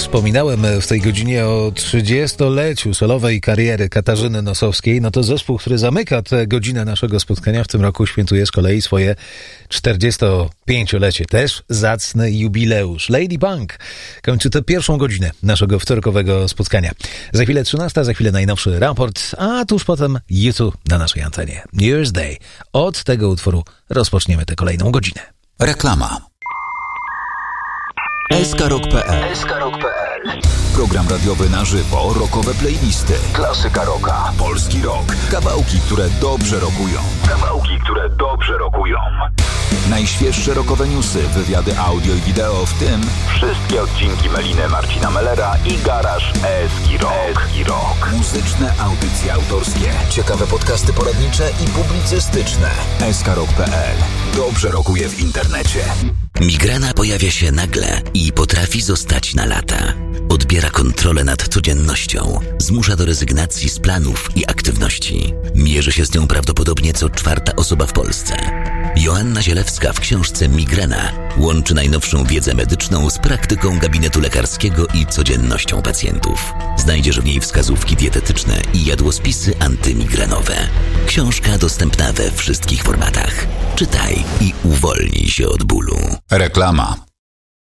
wspominałem w tej godzinie o 30-leciu solowej kariery Katarzyny Nosowskiej, no to zespół, który zamyka tę godzinę naszego spotkania w tym roku, świętuje z kolei swoje 45-lecie. Też zacny jubileusz. Lady Punk kończy tę pierwszą godzinę naszego wtorkowego spotkania. Za chwilę 13, za chwilę najnowszy raport, a tuż potem YouTube na naszej antenie. New Year's Day. Od tego utworu rozpoczniemy tę kolejną godzinę. Reklama. SKRock.pl. Program radiowy na żywo, rockowe playlisty, klasyka rocka, polski rock, kawałki, które dobrze rockują. Najświeższe rockowe newsy, wywiady audio i wideo, w tym wszystkie odcinki Meliny, Marcina Mellera i Garaż Eski Rock. Muzyczne audycje autorskie, ciekawe podcasty poradnicze i publicystyczne. SKRock.pl. Dobrze rockuje w internecie. Migrena pojawia się nagle i potrafi zostać na lata. Odbiera kontrolę nad codziennością, zmusza do rezygnacji z planów i aktywności. Mierzy się z nią prawdopodobnie co czwarta osoba w Polsce. Joanna Zielewska w książce Migrena łączy najnowszą wiedzę medyczną z praktyką gabinetu lekarskiego i codziennością pacjentów. Znajdziesz w niej wskazówki dietetyczne i jadłospisy antymigrenowe. Książka dostępna we wszystkich formatach. Czytaj i uwolnij się od bólu. Reklama.